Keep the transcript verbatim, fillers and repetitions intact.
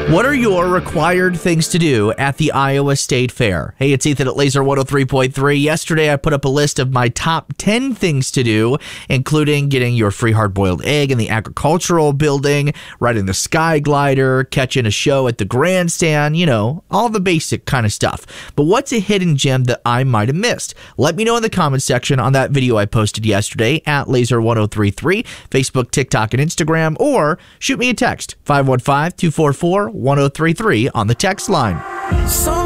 What are your required things to do at the Iowa State Fair? Hey, it's Ethan at Laser one oh three point three. Yesterday, I put up a list of my top ten things to do, including getting your free hard-boiled egg in the agricultural building, riding the sky glider, catching a show at the grandstand, you know, all the basic kind of stuff. But what's a hidden gem that I might have missed? Let me know in the comments section on that video I posted yesterday at Laser one oh three three, Facebook, TikTok, and Instagram, or shoot me a text, five one five, two four four, one oh three three on the text line. So